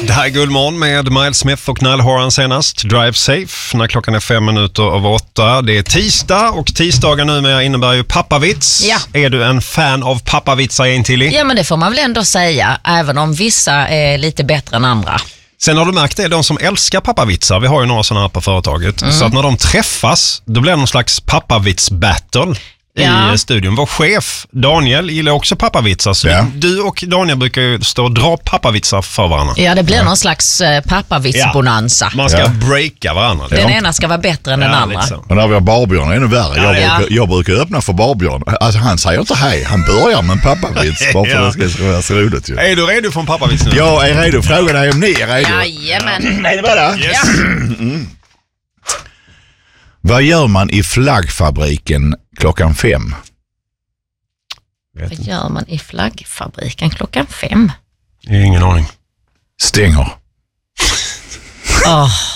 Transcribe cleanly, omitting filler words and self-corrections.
Det här är Guldmorgon med Miles Smith och Nile Horan senast. Drive safe när klockan är 7:05. Det är tisdag och tisdagar numera innebär ju pappavits. Ja. Är du en fan av pappavitsar, Intilli? Ja, men det får man väl ändå säga, även om vissa är lite bättre än andra. Sen har du märkt det, de som älskar pappavitsar, vi har ju några sådana här på företaget, så att när de träffas, då blir det någon slags pappavits-battle i studion. Vår chef, Daniel, gillar också pappavitsar, så du och Daniel brukar ju stå och dra pappavitsar för varandra. Ja, det blir någon slags pappavitsbonanza. Man ska breaka varandra. Den ena ska vara bättre än den andra. Liksom. Och när vi har Barbjörn är ännu värre. Jag brukar öppna för Barbjörn. Alltså, han säger inte hej, han börjar med en pappavits. Bara för det ska vara så roligt ju. Är du redo för en pappavits nu? Jag är redo. Frågan är om ni är redo. Jajamän. Är det bara? Yes. Vad gör man i flaggfabriken klockan 5? Vad gör man i flaggfabriken klockan 5? Ingen aning. Stänger. Åh.